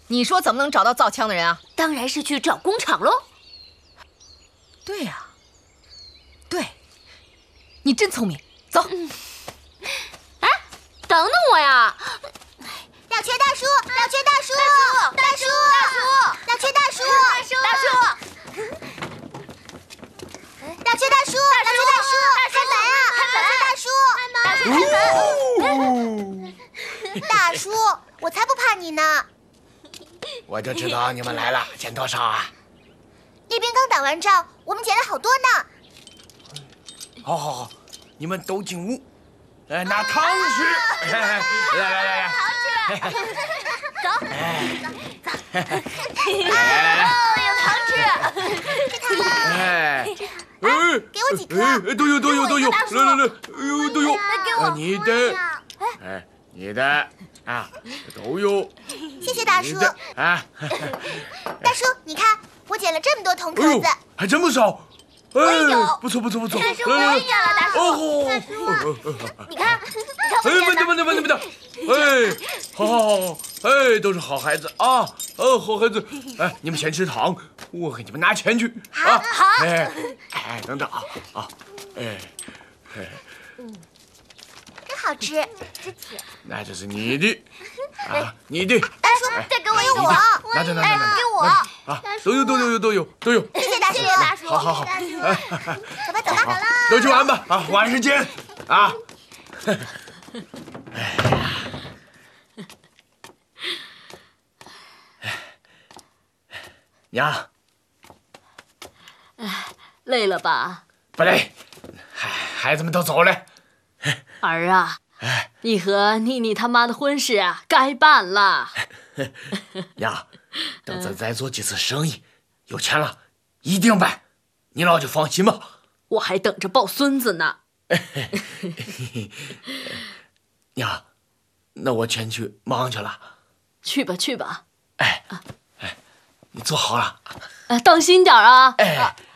你说怎么能找到造枪的人啊？ 当然是去找工厂喽。 对呀，对，你真聪明。走。 哎，等等我呀！ 大缺大叔，大缺大叔，大叔，大缺大叔，大叔，大缺大叔，大缺大叔，开门啊！大缺大叔，大叔，我才不怕你呢。 我就知道你们来了，捡多少啊？ 那边刚打完仗，我们捡了好多呢。 好好好，你们都进屋，拿糖吃。来， 糖吃，走。 有糖吃。 这糖，给我几颗。 都有，来，都有。 给我。 你的，你的啊，都有。 谢谢大叔。 啊， 大叔，你看，我捡了这么多铜壳子， 还这么少。哎，不错。 大叔，我也捡了，大叔。你看， 慢点。哎，好，哎，都是好孩子啊，好孩子。哎，你们先吃糖，我给你们拿钱去。 好。 哎，等等啊， 真好吃。 那这是你的啊，你的。 大叔，再给我一个。 拿着， 给我啊，都有。 谢谢大叔。 好。 走吧。 都去玩吧啊，晚上见啊。娘， 累了吧？ 不累，孩子们都走了。 儿啊，你和妮妮他妈的婚事啊，该办了。 娘，等咱再做几次生意，有钱了一定办，你老就放心吧。 我还等着抱孙子呢。 娘，那我先去忙去了。 去吧。 哎，你坐好了。 当心点啊。 哎。